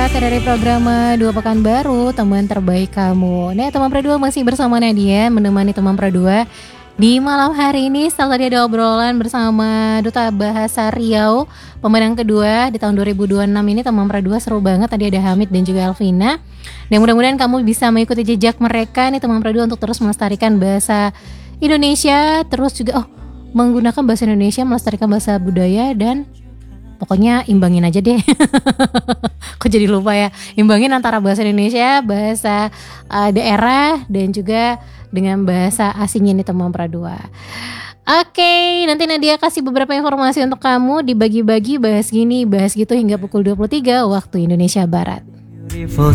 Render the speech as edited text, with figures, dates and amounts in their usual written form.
akhir dari program Dua Pekan Baru, teman terbaik kamu. Nah, teman Perdua masih bersama Nadia, menemani teman Perdua di malam hari ini. Setelah tadi ada obrolan bersama Duta Bahasa Riau, pemenang kedua di tahun 2026 ini, teman Perdua seru banget. Tadi ada Hamid dan juga Elvina. Dan mudah-mudahan kamu bisa mengikuti jejak mereka nih, teman Perdua, untuk terus melestarikan bahasa Indonesia, terus juga menggunakan bahasa Indonesia, melestarikan bahasa budaya, dan pokoknya imbangin aja deh. Kok jadi lupa ya. Imbangin antara bahasa Indonesia, bahasa daerah, dan juga dengan bahasa asingnya nih teman Pradua. Oke, nanti Nadia kasih beberapa informasi untuk kamu, dibagi-bagi, bahas gini, bahas gitu hingga pukul 23 waktu Indonesia Barat. Beautiful